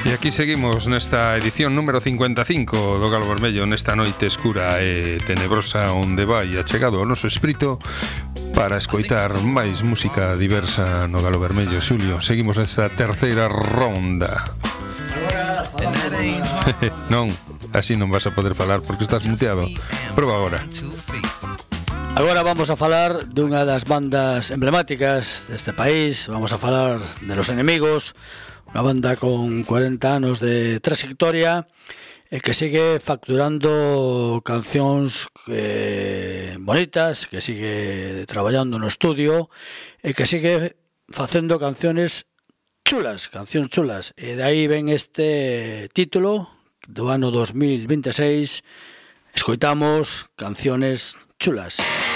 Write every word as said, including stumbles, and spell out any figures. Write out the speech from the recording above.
E aquí seguimos nesta edición número cincuenta e cinco do Galo Vermello, nesta noite escura e tenebrosa onde vai achegado o noso espírito para escoitar máis música diversa no Galo Vermello. Xulio, seguimos nesta terceira ronda. Non, así non vas a poder falar porque estás muteado. Proba agora. Agora vamos a falar dunha das bandas emblemáticas deste país. Vamos a falar de Los Enemigos, unha banda con cuarenta anos de trayectoria e que sigue facturando cancións eh, bonitas, que sigue traballando no estudio e que sigue facendo canciones chulas, cancións chulas. E de aí ven este título do ano dos mil veintiséis. Escoitamos Canciones Chulas.